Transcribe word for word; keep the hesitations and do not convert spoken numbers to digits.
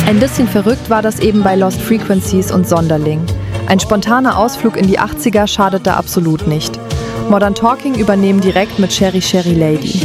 Ein bisschen verrückt war das eben bei Lost Frequencies und Sonderling. Ein spontaner Ausflug in die achtziger schadet da absolut nicht. Modern Talking übernehmen direkt mit Sherry Sherry Lady.